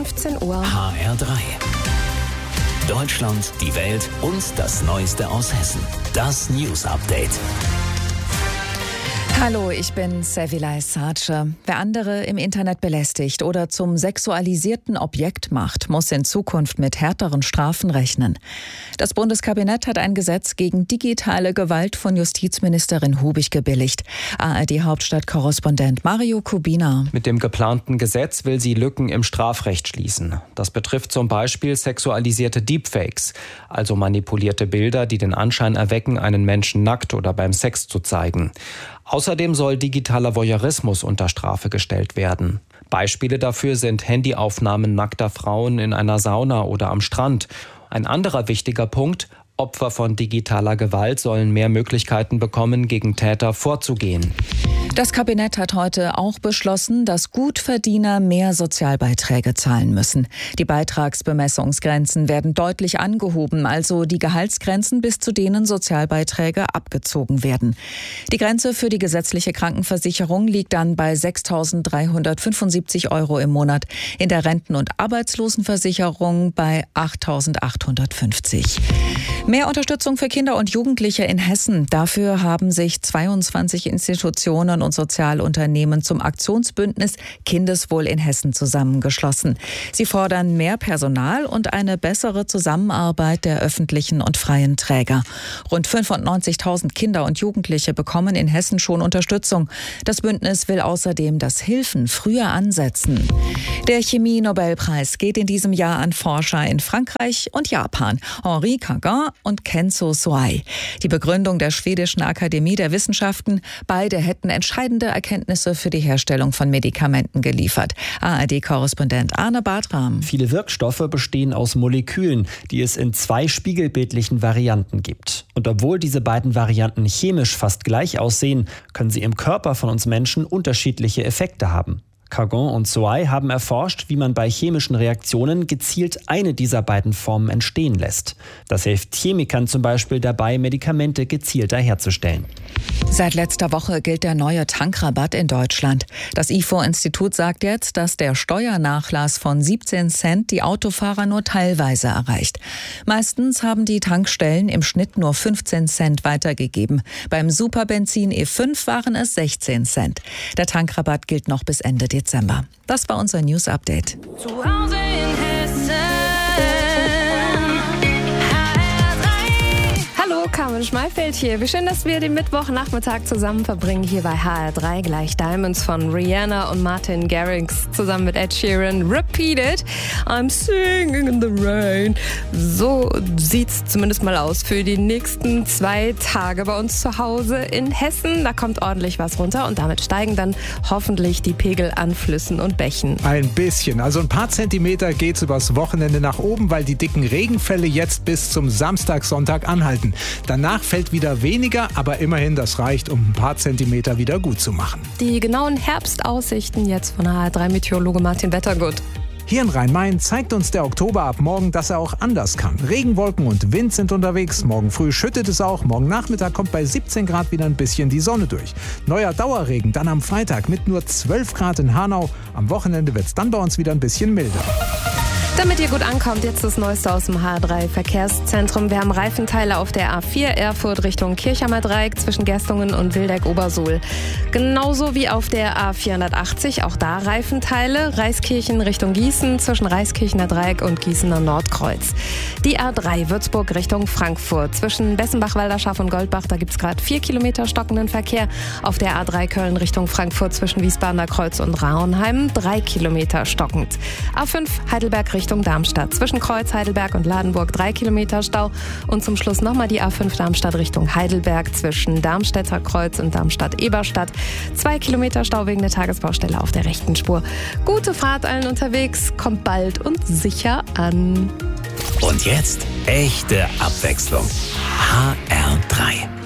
15 Uhr. HR3. Deutschland, die Welt und das Neueste aus Hessen. Das News Update. Hallo, ich bin Sevilay Sace. Wer andere im Internet belästigt oder zum sexualisierten Objekt macht, muss in Zukunft mit härteren Strafen rechnen. Das Bundeskabinett hat ein Gesetz gegen digitale Gewalt von Justizministerin Hubig gebilligt. ARD-Hauptstadtkorrespondent Mario Kubina. Mit dem geplanten Gesetz will sie Lücken im Strafrecht schließen. Das betrifft zum Beispiel sexualisierte Deepfakes, also manipulierte Bilder, die den Anschein erwecken, einen Menschen nackt oder beim Sex zu zeigen. Außerdem soll digitaler Voyeurismus unter Strafe gestellt werden. Beispiele dafür sind Handyaufnahmen nackter Frauen in einer Sauna oder am Strand. Ein anderer wichtiger Punkt: Opfer von digitaler Gewalt sollen mehr Möglichkeiten bekommen, gegen Täter vorzugehen. Das Kabinett hat heute auch beschlossen, dass Gutverdiener mehr Sozialbeiträge zahlen müssen. Die Beitragsbemessungsgrenzen werden deutlich angehoben, also die Gehaltsgrenzen, bis zu denen Sozialbeiträge abgezogen werden. Die Grenze für die gesetzliche Krankenversicherung liegt dann bei 6.375 € im Monat, in der Renten- und Arbeitslosenversicherung bei 8.850. Mehr Unterstützung für Kinder und Jugendliche in Hessen. Dafür haben sich 22 Institutionen und Sozialunternehmen zum Aktionsbündnis Kindeswohl in Hessen zusammengeschlossen. Sie fordern mehr Personal und eine bessere Zusammenarbeit der öffentlichen und freien Träger. Rund 95.000 Kinder und Jugendliche bekommen in Hessen schon Unterstützung. Das Bündnis will außerdem, dass Hilfen früher ansetzen. Der Chemie-Nobelpreis geht in diesem Jahr an Forscher in Frankreich und Japan. Henri Cagin und Kenzo Soai. Die Begründung der Schwedischen Akademie der Wissenschaften: beide hätten entscheidende Erkenntnisse für die Herstellung von Medikamenten geliefert. ARD-Korrespondent Arne Bartram. Viele Wirkstoffe bestehen aus Molekülen, die es in 2 spiegelbildlichen Varianten gibt. Und obwohl diese beiden Varianten chemisch fast gleich aussehen, können sie im Körper von uns Menschen unterschiedliche Effekte haben. Cagin und Soai haben erforscht, wie man bei chemischen Reaktionen gezielt eine dieser beiden Formen entstehen lässt. Das hilft Chemikern zum Beispiel dabei, Medikamente gezielter herzustellen. Seit letzter Woche gilt der neue Tankrabatt in Deutschland. Das IFO-Institut sagt jetzt, dass der Steuernachlass von 17 Cent die Autofahrer nur teilweise erreicht. Meistens haben die Tankstellen im Schnitt nur 15 Cent weitergegeben. Beim Superbenzin E5 waren es 16 Cent. Der Tankrabatt gilt noch bis Ende Dezember. Das war unser News Update. Zu Hause in Hessen. Hallo, Carmen Schmeifeld hier. Wie schön, dass wir den Mittwochnachmittag zusammen verbringen hier bei HR3. Gleich Diamonds von Rihanna und Martin Garrix zusammen mit Ed Sheeran. Repeat it. I'm singing in the rain. So sieht's zumindest mal aus für die nächsten 2 Tage bei uns zu Hause in Hessen. Da kommt ordentlich was runter und damit steigen dann hoffentlich die Pegel an Flüssen und Bächen. Ein bisschen. Also ein paar Zentimeter geht's übers Wochenende nach oben, weil die dicken Regenfälle jetzt bis zum Samstag, Sonntag anhalten. Danach fällt wieder weniger, aber immerhin, das reicht, um ein paar Zentimeter wieder gut zu machen. Die genauen Herbstaussichten jetzt von HR3-Meteorologe Martin Wettergut. Hier in Rhein-Main zeigt uns der Oktober ab morgen, dass er auch anders kann. Regenwolken und Wind sind unterwegs. Morgen früh schüttet es auch. Morgen Nachmittag kommt bei 17 Grad wieder ein bisschen die Sonne durch. Neuer Dauerregen dann am Freitag mit nur 12 Grad in Hanau. Am Wochenende wird es dann bei uns wieder ein bisschen milder. Damit ihr gut ankommt, jetzt das Neueste aus dem HR3-Verkehrszentrum. Wir haben Reifenteile auf der A4 Erfurt Richtung Kirchheimer Dreieck zwischen Gerstungen und Wildeck-Obersuhl. Genauso wie auf der A480, auch da Reifenteile. Reiskirchen Richtung Gießen zwischen Reiskirchener Dreieck und Gießener Nordkreuz. Die A3 Würzburg Richtung Frankfurt zwischen Bessenbach-Walderschaft und Goldbach, da gibt es gerade 4 Kilometer stockenden Verkehr. Auf der A3 Köln Richtung Frankfurt zwischen Wiesbadener Kreuz und Rauenheim 3 Kilometer stockend. A5 Heidelberg Richtung Darmstadt. Zwischen Kreuz, Heidelberg und Ladenburg 3 Kilometer Stau. Und zum Schluss nochmal die A5 Darmstadt Richtung Heidelberg zwischen Darmstädter Kreuz und Darmstadt-Eberstadt. 2 Kilometer Stau wegen der Tagesbaustelle auf der rechten Spur. Gute Fahrt allen unterwegs, kommt bald und sicher an. Und jetzt echte Abwechslung. HR3.